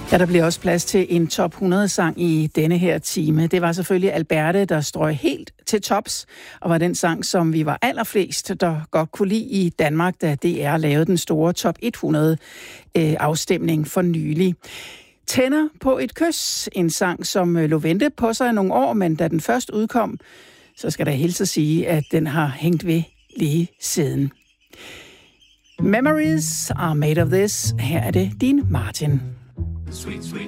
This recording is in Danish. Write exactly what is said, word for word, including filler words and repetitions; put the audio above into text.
Ja, der bliver også plads til en top hundrede-sang i denne her time. Det var selvfølgelig Alberte, der strøg helt til tops, og var den sang, som vi var allerflest, der godt kunne lide i Danmark, da D R lavede den store top hundrede-afstemning for nylig. Tænder på et kys, en sang, som lå vente på sig nogle år, men da den først udkom, så skal der hilse at sige, at den har hængt ved lige siden. Memories are made of this. Her er det Dean Martin. Sweet, sweet